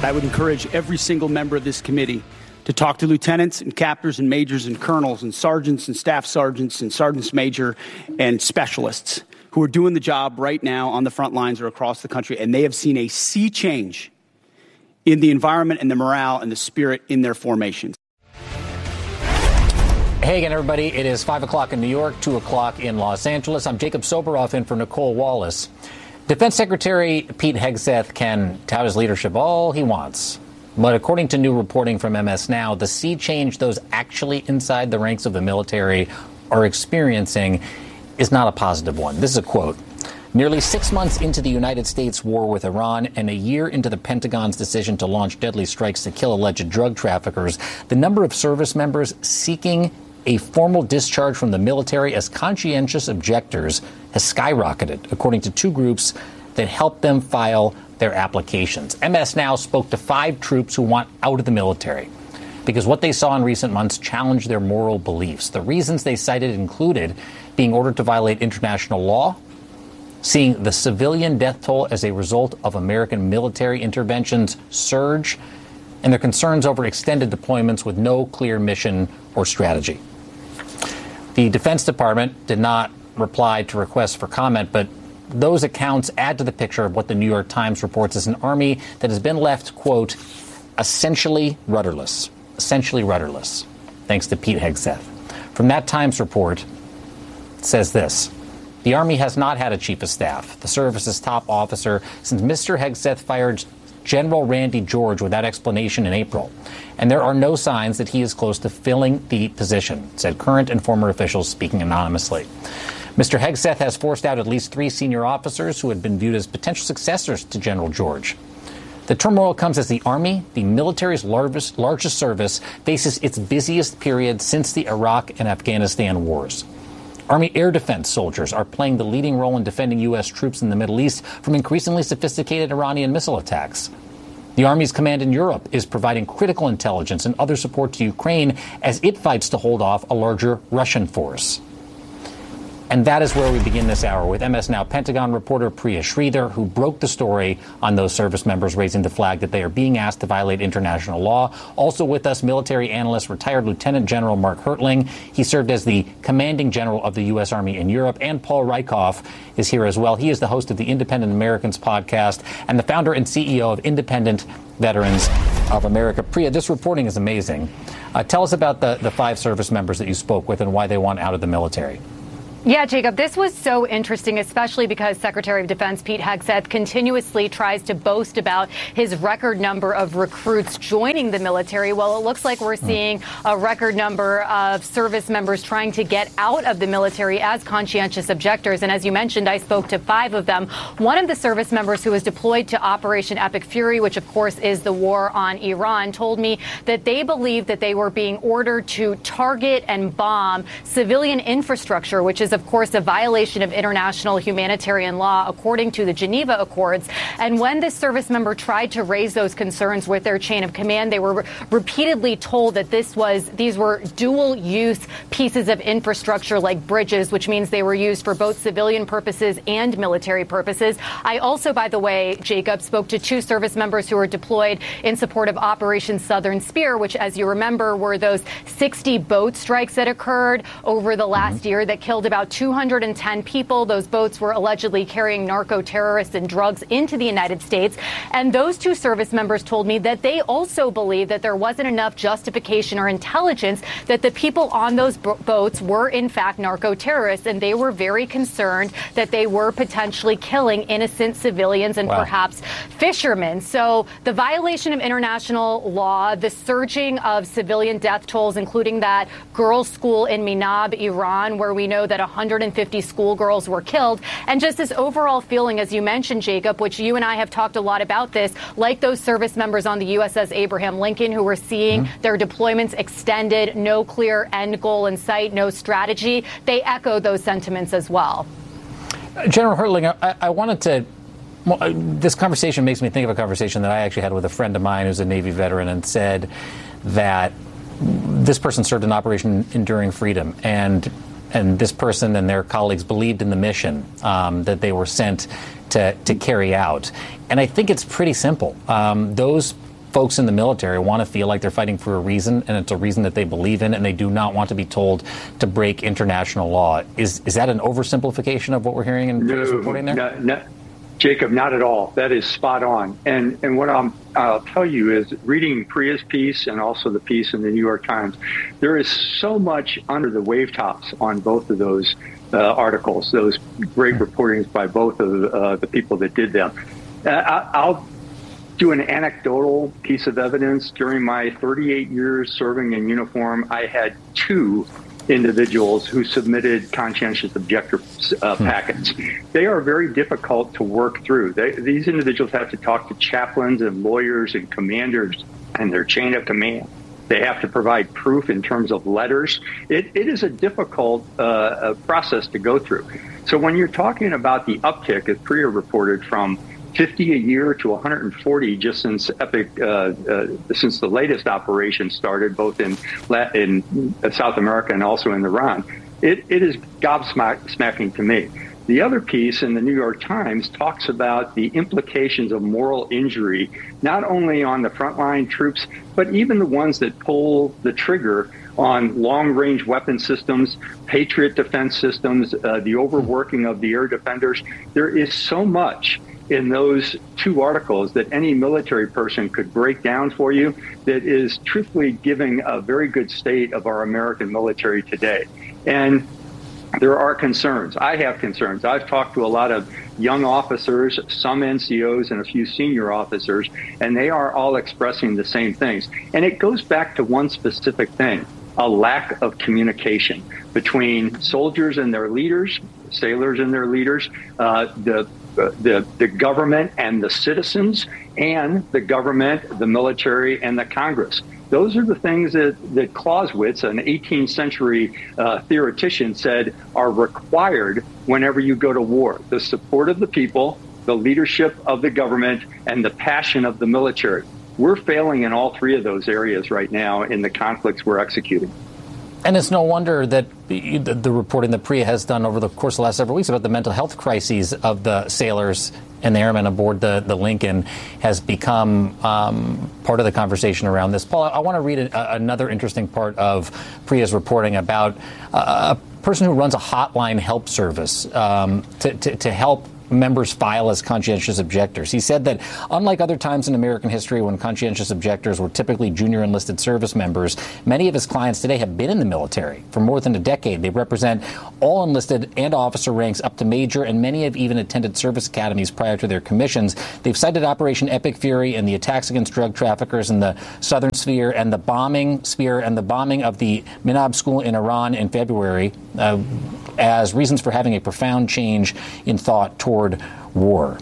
I would encourage every single member of this committee to talk to lieutenants and captains and majors and colonels and sergeants and staff sergeants and sergeants major and specialists who are doing the job right now on the front lines or across the country, and they have seen a sea change in the environment and the morale and the spirit in their formations. Hey again, everybody. It is 5 o'clock in New York, 2 o'clock in Los Angeles. I'm Jacob Soboroff in for Nicole Wallace. Defense Secretary Pete Hegseth can tout his leadership all he wants. But according to new reporting from MS Now, the sea change those actually inside the ranks of the military are experiencing is not a positive one. This is a quote. Nearly 6 months into the United States war with Iran and a year into the Pentagon's decision to launch deadly strikes to kill alleged drug traffickers, the number of service members seeking a formal discharge from the military as conscientious objectors has skyrocketed, according to two groups that helped them file their applications. MS Now spoke to 5 troops who want out of the military because what they saw in recent months challenged their moral beliefs. The reasons they cited included being ordered to violate international law, seeing the civilian death toll as a result of American military interventions surge, and their concerns over extended deployments with no clear mission or strategy. The Defense Department did not reply to requests for comment, but those accounts add to the picture of what the New York Times reports as an army that has been left, quote, essentially rudderless, thanks to Pete Hegseth. From that Times report, it says this. The Army has not had a chief of staff, the service's top officer, since Mr. Hegseth fired General Randy George without explanation in April. And there are no signs that he is close to filling the position, said current and former officials speaking anonymously. Mr. Hegseth has forced out at least 3 senior officers who had been viewed as potential successors to General George. The turmoil comes as the Army, the military's largest service, faces its busiest period since the Iraq and Afghanistan wars. Army air defense soldiers are playing the leading role in defending U.S. troops in the Middle East from increasingly sophisticated Iranian missile attacks. The Army's command in Europe is providing critical intelligence and other support to Ukraine as it fights to hold off a larger Russian force. And that is where we begin this hour with MS Now Pentagon reporter Priya Sridhar, who broke the story on those service members raising the flag that they are being asked to violate international law. Also with us, military analyst, retired Lieutenant General Mark Hertling. He served as the commanding general of the U.S. Army in Europe. And Paul Rieckhoff is here as well. He is the host of the Independent Americans podcast and the founder and CEO of Independent Veterans of America. Priya, this reporting is amazing. Tell us about the 5 service members that you spoke with and why they want out of the military. Yeah, Jacob, this was so interesting, especially because Secretary of Defense Pete Hegseth continuously tries to boast about his record number of recruits joining the military. Well, it looks like we're seeing a record number of service members trying to get out of the military as conscientious objectors. And as you mentioned, I spoke to 5 of them. One of the service members who was deployed to Operation Epic Fury, which, of course, is the war on Iran, told me that they believed that they were being ordered to target and bomb civilian infrastructure, which is, of course, a violation of international humanitarian law, according to the Geneva Accords. And when this service member tried to raise those concerns with their chain of command, they were repeatedly told that these were dual-use pieces of infrastructure like bridges, which means they were used for both civilian purposes and military purposes. I also, by the way, Jacob, spoke to 2 service members who were deployed in support of Operation Southern Spear, which, as you remember, were those 60 boat strikes that occurred over the last year that killed about 210 people. Those boats were allegedly carrying narco-terrorists and drugs into the United States. And those 2 service members told me that they also believe that there wasn't enough justification or intelligence that the people on those boats were, in fact, narco-terrorists. And they were very concerned that they were potentially killing innocent civilians and perhaps fishermen. So the violation of international law, the surging of civilian death tolls, including that girls' school in Minab, Iran, where we know that 150 schoolgirls were killed, and just this overall feeling, as you mentioned, Jacob, which you and I have talked a lot about this, like those service members on the USS Abraham Lincoln who were seeing their deployments extended, no clear end goal in sight, no strategy. They echo those sentiments as well. General Hertling, I wanted to this conversation makes me think of a conversation that I actually had with a friend of mine who's a Navy veteran and said that this person served in Operation Enduring Freedom, and this person and their colleagues believed in the mission that they were sent to carry out. And I think it's pretty simple. Those folks in the military want to feel like they're fighting for a reason, and it's a reason that they believe in, and they do not want to be told to break international law. Is that an oversimplification of what we're hearing in Priya's reporting there? No, Jacob, not at all. That is spot on. And what I'll tell you is, reading Priya's piece and also the piece in the New York Times, there is so much under the wave tops on both of those articles, those great reportings by both of the people that did them. I'll do an anecdotal piece of evidence. During my 38 years serving in uniform, I had 2 individuals who submitted conscientious objector packets. They are very difficult to work through. These individuals have to talk to chaplains and lawyers and commanders and their chain of command. They have to provide proof in terms of letters. It is a difficult process to go through. So when you're talking about the uptick, as Priya reported, from 50 a year to 140 just since since the latest operation started, both in South America and also in Iran, it is gobsmacking to me. The other piece in the New York Times talks about the implications of moral injury, not only on the frontline troops, but even the ones that pull the trigger on long-range weapon systems, Patriot defense systems, the overworking of the air defenders. There is so much in those 2 articles that any military person could break down for you that is truthfully giving a very good state of our American military today. And there are concerns. I have concerns. I've talked to a lot of young officers, some NCOs, and a few senior officers, and they are all expressing the same things. And it goes back to one specific thing: a lack of communication between soldiers and their leaders, sailors and their leaders, the government and the citizens, and the government, the military, and the Congress. Those are the things that Clausewitz, an 18th century theoretician, said are required whenever you go to war: the support of the people, the leadership of the government, and the passion of the military. We're failing in all 3 of those areas right now in the conflicts we're executing. And it's no wonder that the reporting that Priya has done over the course of the last several weeks about the mental health crises of the sailors and the airmen aboard the Lincoln has become part of the conversation around this. Paul, I want to read another interesting part of Priya's reporting about a person who runs a hotline help service to help members file as conscientious objectors. He said that unlike other times in American history when conscientious objectors were typically junior enlisted service members, many of his clients today have been in the military for more than a decade. They represent all enlisted and officer ranks up to major, and many have even attended service academies prior to their commissions. They've cited Operation Epic Fury and the attacks against drug traffickers in the southern sphere and the bombing of the Minab school in Iran in February as reasons for having a profound change in thought toward war.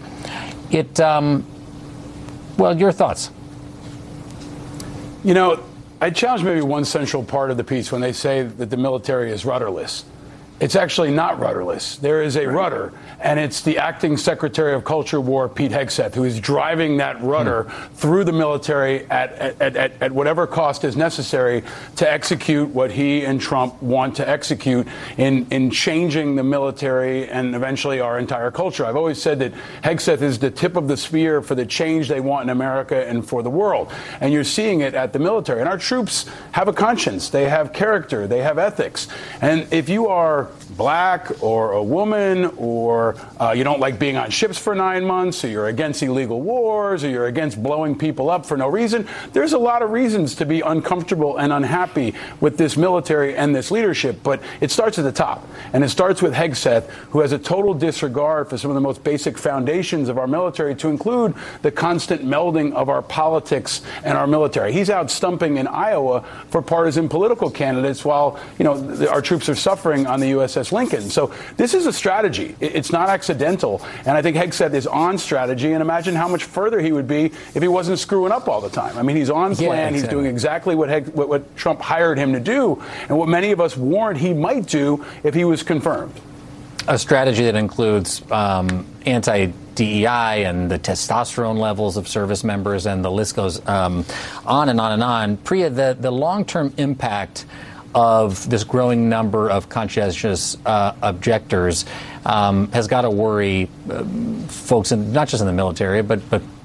Well, your thoughts? You know, I challenge maybe one central part of the piece when they say that the military is rudderless. It's actually not rudderless. There is a rudder, and it's the acting Secretary of Culture War, Pete Hegseth, who is driving that rudder through the military at whatever cost is necessary to execute what he and Trump want to execute in changing the military and eventually our entire culture. I've always said that Hegseth is the tip of the spear for the change they want in America and for the world. And you're seeing it at the military. And our troops have a conscience. They have character. They have ethics. And if you are black or a woman, or you don't like being on ships for 9 months, or you're against illegal wars, or you're against blowing people up for no reason, there's a lot of reasons to be uncomfortable and unhappy with this military and this leadership. But it starts at the top, and it starts with Hegseth, who has a total disregard for some of the most basic foundations of our military, to include the constant melding of our politics and our military. He's out stumping in Iowa for partisan political candidates while, our troops are suffering on the USS Lincoln. So this is a strategy. It's not accidental. And I think Hegseth is on strategy. And imagine how much further he would be if he wasn't screwing up all the time. I mean, he's on plan. Yeah, exactly. He's doing exactly what Trump hired him to do, and what many of us warned he might do if he was confirmed. A strategy that includes anti-DEI and the testosterone levels of service members, and the list goes on and on and on. Priya, the long-term impact of this growing number of conscientious objectors has got to worry folks, not just in the military, but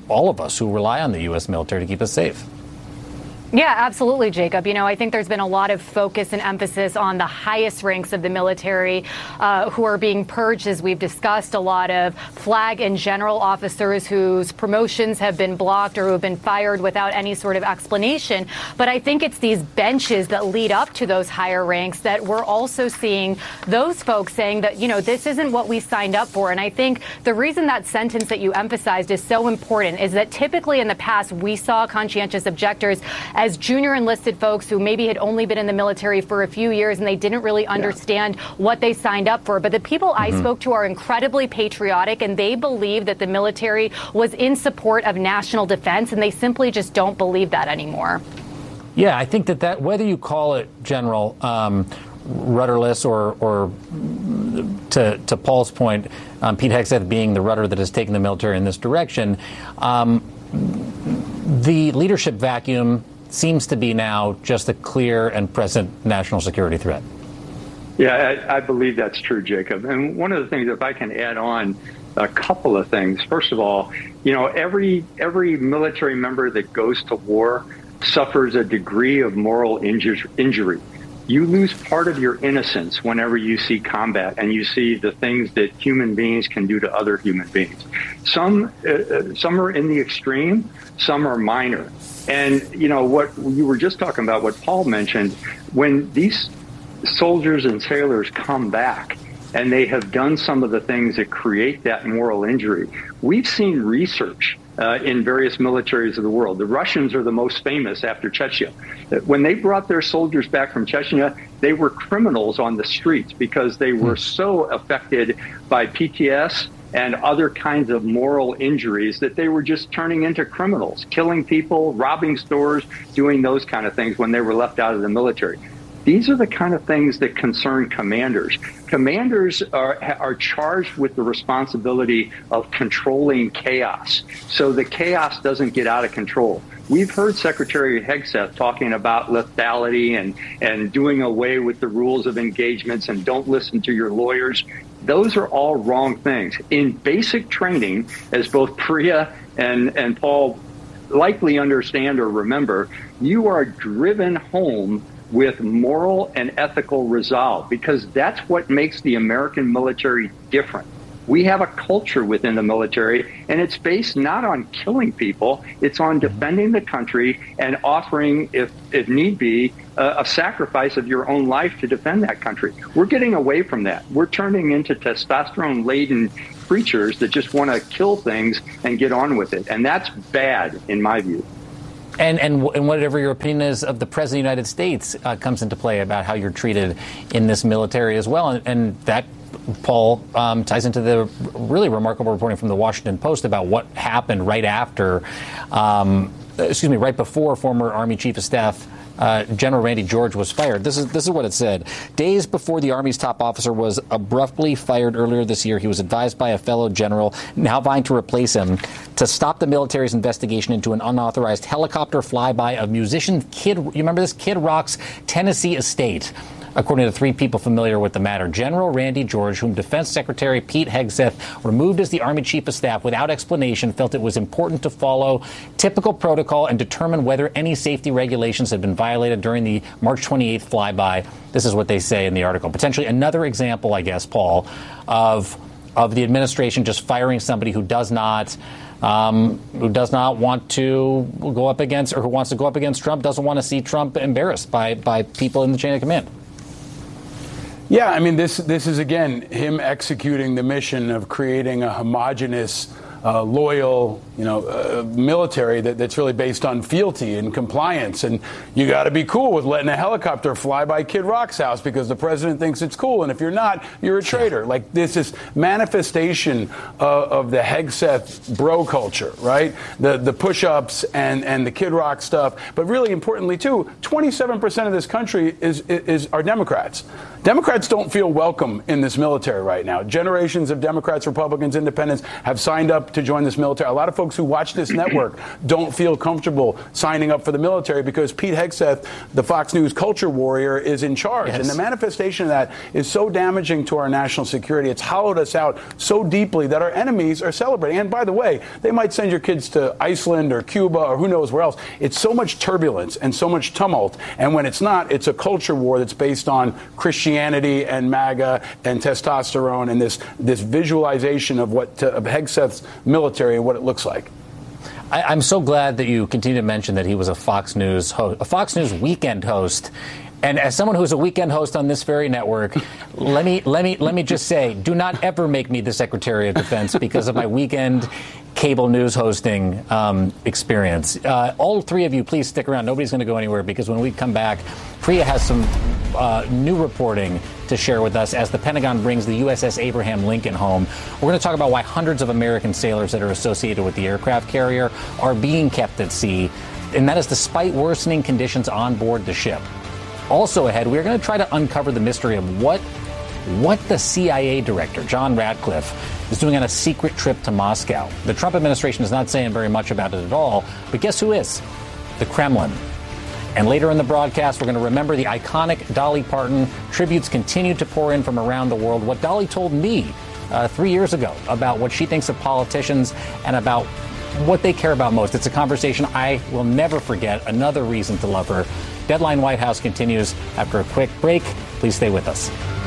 all of us who rely on the U.S. military to keep us safe. Yeah, absolutely, Jacob. I think there's been a lot of focus and emphasis on the highest ranks of the military who are being purged, as we've discussed, a lot of flag and general officers whose promotions have been blocked or who have been fired without any sort of explanation. But I think it's these benches that lead up to those higher ranks that we're also seeing those folks saying that, this isn't what we signed up for. And I think the reason that sentence that you emphasized is so important is that typically in the past we saw conscientious objectors as junior enlisted folks who maybe had only been in the military for a few years and they didn't really understand what they signed up for. But the people I spoke to are incredibly patriotic, and they believe that the military was in support of national defense, and they simply just don't believe that anymore. Yeah, I think that whether you call it, General, rudderless or to Paul's point, Pete Hegseth being the rudder that has taken the military in this direction, the leadership vacuum seems to be now just a clear and present national security threat. Yeah, I believe that's true, Jacob. And one of the things, if I can add on a couple of things. First of all, every military member that goes to war suffers a degree of moral injury. You lose part of your innocence whenever you see combat and you see the things that human beings can do to other human beings. Some are in the extreme, some are minor. And, what you were just talking about, what Paul mentioned, when these soldiers and sailors come back and they have done some of the things that create that moral injury, we've seen research in various militaries of the world. The Russians are the most famous after Chechnya. When they brought their soldiers back from Chechnya, they were criminals on the streets because they were so affected by PTS and other kinds of moral injuries that they were just turning into criminals, killing people, robbing stores, doing those kind of things when they were left out of the military. These are the kind of things that concern commanders. Commanders are charged with the responsibility of controlling chaos, so the chaos doesn't get out of control. We've heard Secretary Hegseth talking about lethality and doing away with the rules of engagements and don't listen to your lawyers. Those are all wrong things. In basic training, as both Priya and Paul likely understand or remember, you are driven home with moral and ethical resolve, because that's what makes the American military different. We have a culture within the military, and it's based not on killing people, it's on defending the country and offering, if need be, a sacrifice of your own life to defend that country. We're getting away from that. We're turning into testosterone-laden creatures that just want to kill things and get on with it, and that's bad in my view. And whatever your opinion is of the President of the United States comes into play about how you're treated in this military as well. And that, Paul, ties into the really remarkable reporting from the Washington Post about what happened right before former Army Chief of Staff General Randy George was fired. This is what it said. Days before the Army's top officer was abruptly fired earlier this year, he was advised by a fellow general, now vying to replace him, to stop the military's investigation into an unauthorized helicopter flyby of musician Kid Rock's Tennessee estate. According to 3 people familiar with the matter, General Randy George, whom Defense Secretary Pete Hegseth removed as the Army Chief of Staff without explanation, felt it was important to follow typical protocol and determine whether any safety regulations had been violated during the March 28th flyby. This is what they say in the article. Potentially another example, I guess, Paul, of the administration just firing somebody who does not want to go up against, or who wants to go up against Trump, doesn't want to see Trump embarrassed by people in the chain of command. Yeah, I mean, this is, again, him executing the mission of creating a homogenous, loyal, military that's really based on fealty and compliance. And you got to be cool with letting a helicopter fly by Kid Rock's house because the president thinks it's cool. And if you're not, you're a traitor. Like, this is manifestation of the Hegseth bro culture, right? The push-ups and the Kid Rock stuff. But really importantly, too, 27% of this country are Democrats. Democrats don't feel welcome in this military right now. Generations of Democrats, Republicans, Independents have signed up to join this military. A lot of folks who watch this network don't feel comfortable signing up for the military because Pete Hegseth, the Fox News culture warrior, is in charge. Yes. And the manifestation of that is so damaging to our national security. It's hollowed us out so deeply that our enemies are celebrating. And by the way, they might send your kids to Iceland or Cuba or who knows where else. It's so much turbulence and so much tumult. And when it's not, it's a culture war that's based on Christianity and MAGA and testosterone and this visualization of what of Hegseth's military and what it looks like. I'm so glad that you continue to mention that he was a Fox News host, a Fox News weekend host. And as someone who's a weekend host on this very network, let me just say, do not ever make me the Secretary of Defense because of my weekend cable news hosting experience. All three of you, please stick around. Nobody's going to go anywhere because when we come back, Priya has some new reporting to share with us as the Pentagon brings the USS Abraham Lincoln home. We're going to talk about why hundreds of American sailors that are associated with the aircraft carrier are being kept at sea, and that is despite worsening conditions on board the ship. Also ahead, we're going to try to uncover the mystery of what the CIA director, John Ratcliffe, is doing on a secret trip to Moscow. The Trump administration is not saying very much about it at all, but guess who is? The Kremlin. And later in the broadcast, we're going to remember the iconic Dolly Parton. Tributes continue to pour in from around the world. What Dolly told me 3 years ago about what she thinks of politicians and about what they care about most. It's a conversation I will never forget. Another reason to love her. Deadline White House continues after a quick break. Please stay with us.